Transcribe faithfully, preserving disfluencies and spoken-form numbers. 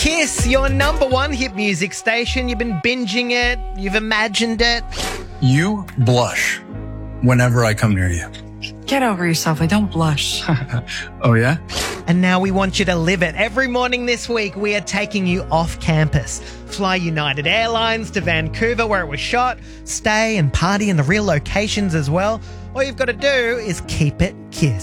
Kiss, your number one hit music station. You've been binging it. You've imagined it. You blush whenever I come near you. Get over yourself. I don't blush. Oh, yeah? And now we want you to live it. Every morning this week, we are taking you off campus. Fly United Airlines to Vancouver where it was shot. Stay and party in the real locations as well. All you've got to do is keep it Kiss.